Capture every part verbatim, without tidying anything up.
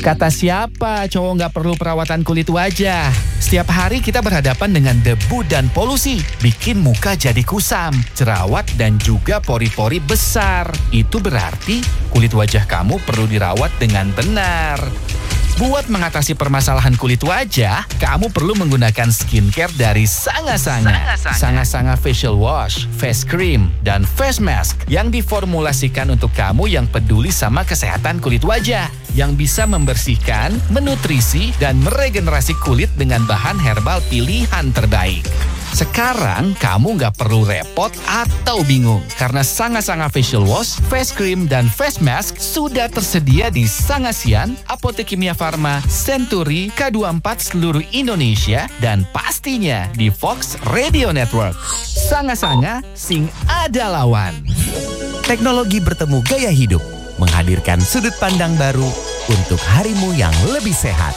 Kata siapa cowok nggak perlu perawatan kulit wajah? Setiap hari kita berhadapan dengan debu dan polusi. Bikin muka jadi kusam, jerawat, dan juga pori-pori besar. Itu berarti kulit wajah kamu perlu dirawat dengan benar. Buat mengatasi permasalahan kulit wajah, kamu perlu menggunakan skincare dari Sanga Sanga. Sanga Sanga Facial Wash, Face Cream, dan Face Mask yang diformulasikan untuk kamu yang peduli sama kesehatan kulit wajah. Yang bisa membersihkan, menutrisi, dan meregenerasi kulit dengan bahan herbal pilihan terbaik. Sekarang kamu nggak perlu repot atau bingung karena Sanga Sanga Facial Wash, Face Cream, dan Face Mask sudah tersedia di Sangasian, Apotek Kimia Farma, Century, K dua puluh empat seluruh Indonesia, dan pastinya di Fox Radio Network. Sanga Sanga, sing ada lawan. Teknologi bertemu gaya hidup, menghadirkan sudut pandang baru untuk harimu yang lebih sehat.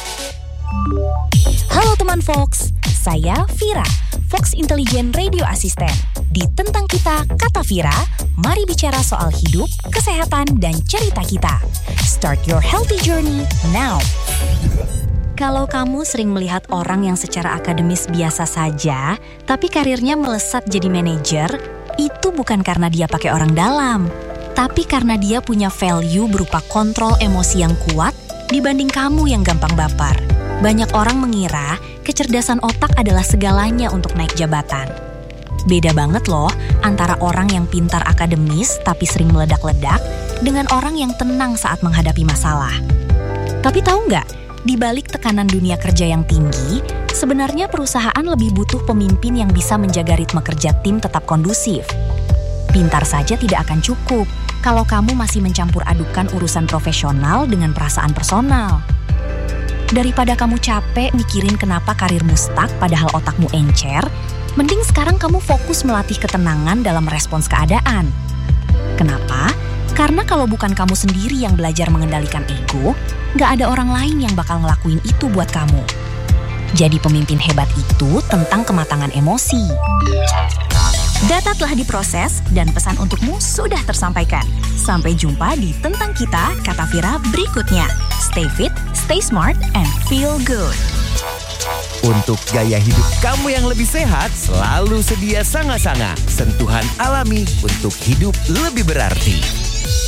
Halo teman Fox, saya Vira, Fox Intelligent Radio Assistant. Di Tentang Kita, Kata Vira, mari bicara soal hidup, kesehatan, dan cerita kita. Start your healthy journey now. Kalau kamu sering melihat orang yang secara akademis biasa saja, tapi karirnya melesat jadi manajer, itu bukan karena dia pakai orang dalam, tapi karena dia punya value berupa kontrol emosi yang kuat dibanding kamu yang gampang baper. Banyak orang mengira kecerdasan otak adalah segalanya untuk naik jabatan. Beda banget loh antara orang yang pintar akademis tapi sering meledak-ledak dengan orang yang tenang saat menghadapi masalah. Tapi tahu nggak, di balik tekanan dunia kerja yang tinggi, sebenarnya perusahaan lebih butuh pemimpin yang bisa menjaga ritme kerja tim tetap kondusif. Pintar saja tidak akan cukup kalau kamu masih mencampur adukan urusan profesional dengan perasaan personal. Daripada kamu capek mikirin kenapa karirmu stuck padahal otakmu encer, mending sekarang kamu fokus melatih ketenangan dalam respons keadaan. Kenapa? Karena kalau bukan kamu sendiri yang belajar mengendalikan ego, nggak ada orang lain yang bakal ngelakuin itu buat kamu. Jadi pemimpin hebat itu tentang kematangan emosi. Data telah diproses dan pesan untukmu sudah tersampaikan. Sampai jumpa di Tentang Kita, Kata Vira berikutnya. Stay fit, stay smart, and feel good. Untuk gaya hidup kamu yang lebih sehat, selalu sedia Sanga Sanga. Sentuhan alami untuk hidup lebih berarti.